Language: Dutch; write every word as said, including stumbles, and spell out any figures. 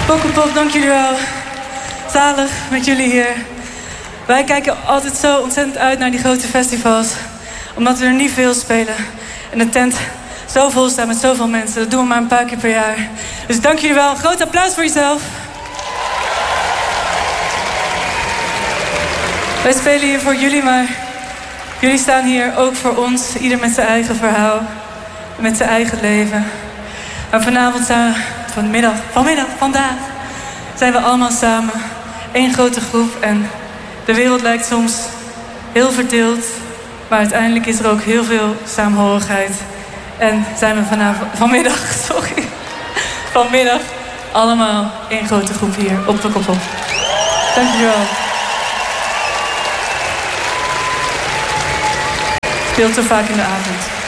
Pokkenpop, dank jullie wel. Zalig met jullie hier. Wij kijken altijd zo ontzettend uit naar die grote festivals. Omdat we er niet veel spelen. En de tent zo vol staat met zoveel mensen. Dat doen we maar een paar keer per jaar. Dus dank jullie wel. Een groot applaus voor jezelf. Wij spelen hier voor jullie, maar jullie staan hier ook voor ons. Ieder met zijn eigen verhaal. Met zijn eigen leven. Maar vanavond zijn we, vanmiddag, vanmiddag, vandaag, zijn we allemaal samen. Eén grote groep en de wereld lijkt soms heel verdeeld. Maar uiteindelijk is er ook heel veel saamhorigheid. En zijn we vanavond, vanmiddag, sorry, vanmiddag allemaal één grote groep hier op Pukkelpop. Dankjewel. Speelt zo vaak in de avond.